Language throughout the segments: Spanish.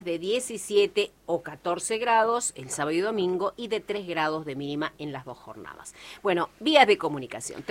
de 17 o 14 grados el sábado y domingo y de 3 grados de mínima en las dos jornadas. Bueno, vías de comunicación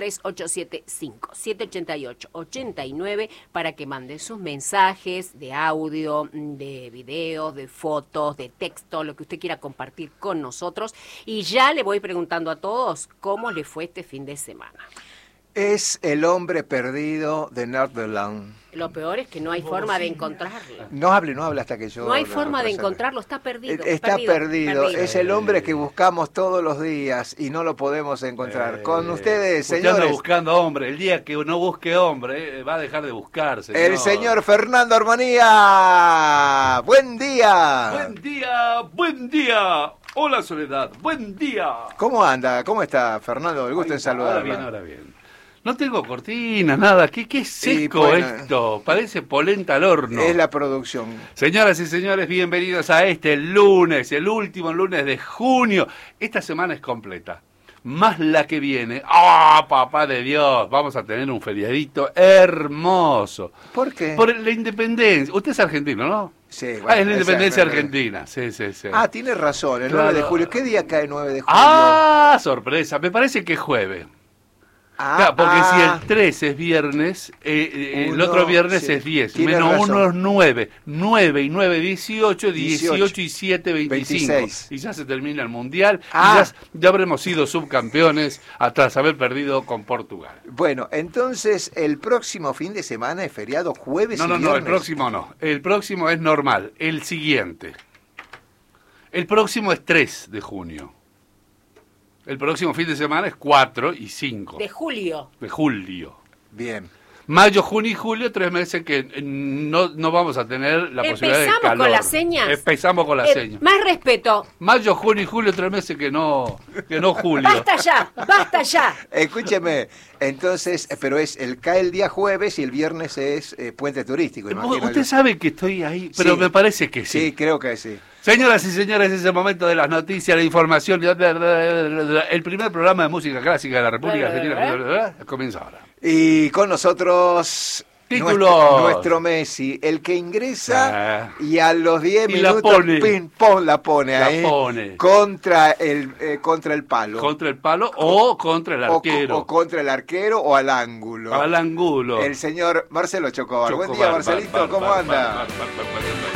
3875-788-89 para que manden sus mensajes de audio, de video, de fotos, de texto, lo que usted quiera compartir con nosotros. Y ya le voy preguntando a todos cómo le fue este fin de semana. Es el hombre perdido de Nordland. Lo peor es que no hay forma de encontrarlo. No hable hasta que yo... No hay forma de encontrarlo, está perdido. Está perdido. Es el hombre que buscamos todos los días y no lo podemos encontrar. Con ustedes, usted señores. anda buscando hombre. El día que no busque hombre, va a dejar de buscar, señor. El señor Fernando Armonía. ¡Buen día! ¡Buen día! ¡Buen día! Hola, Soledad. ¡Buen día! ¿Cómo anda? ¿Cómo está, Fernando? El gusto en saludarlo. Ahora bien. No tengo cortina, nada. ¿Qué seco bueno, esto? Parece polenta al horno. Es la producción. Señoras y señores, bienvenidos a este lunes, el último lunes de junio. Esta semana es completa. Más la que viene. ¡Ah, papá de Dios! Vamos a tener un feriadito hermoso. ¿Por qué? Por la independencia. Usted es argentino, ¿no? Sí, bueno, es la independencia argentina. Sí. Ah, tiene razón, el Claro. 9 de julio. ¿Qué día cae el 9 de julio? ¡Ah, sorpresa! Me parece que es jueves. Claro, porque si el 3 es viernes, el otro viernes es 10. Menos 1 es 9. 9 y 9, 18. 18 y 7, 25. 26. Y ya se termina el Mundial. Y ya habremos sido subcampeones tras haber perdido con Portugal. Bueno, entonces el próximo fin de semana es feriado jueves y viernes. No, el próximo no. El próximo es normal. El siguiente. El próximo es 3 de junio. El próximo fin de semana es 4 y 5. De julio. De julio. Bien. Mayo, junio y julio, 3 meses que no vamos a tener la posibilidad de calor. ¿Empezamos con las señas? Empezamos con las señas. Más respeto. Mayo, junio y julio, 3 meses que no julio. ¡Basta ya! Escúcheme, entonces, pero cae el día jueves y el viernes es puente turístico. Usted sabe que estoy ahí, pero sí, me parece que sí. Sí, creo que sí. Señoras y señores, es el momento de las noticias, la información. El primer programa de música clásica de la República Argentina comienza ahora. Y con nosotros... Nuestro Messi, el que ingresa y a los 10 minutos la pone ahí contra el palo. Contra el palo o contra el arquero. O contra el arquero o al ángulo. Al ángulo. El señor Marcelo Chocobar. Buen día, Marcelito, ¿cómo anda?